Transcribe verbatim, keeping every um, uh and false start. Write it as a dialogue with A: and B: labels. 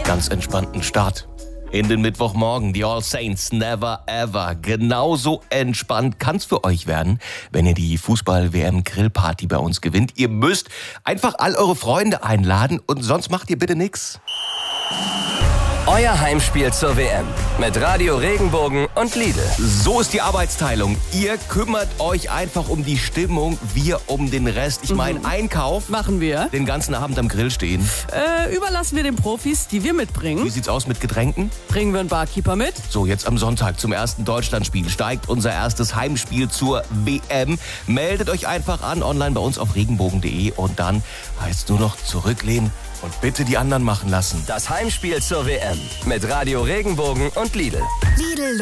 A: ganz entspannten Start in den Mittwochmorgen. Die All Saints Never Ever. Genauso entspannt kann's für euch werden, wenn ihr die Fußball-W M-Grillparty bei uns gewinnt. Ihr müsst einfach all eure Freunde einladen und sonst macht ihr bitte nix.
B: Euer Heimspiel zur W M mit Radio Regenbogen und Lidl.
A: So ist die Arbeitsteilung. Ihr kümmert euch einfach um die Stimmung, wir um den Rest. Ich meine, Einkauf
C: Machen wir.
A: den ganzen Abend am Grill stehen.
C: Äh, überlassen wir den Profis, die wir
A: Wie
C: mitbringen.
A: sieht's aus mit Getränken?
C: Bringen wir einen Barkeeper mit.
A: So, jetzt am Sonntag zum ersten Deutschlandspiel steigt unser erstes Heimspiel zur W M. Meldet euch einfach an, online bei uns auf regenbogen punkt de und dann heißt nur noch zurücklehnen und bitte die anderen machen lassen.
B: Das Heimspiel zur W M mit Radio Regenbogen und Lidl.
D: Lidl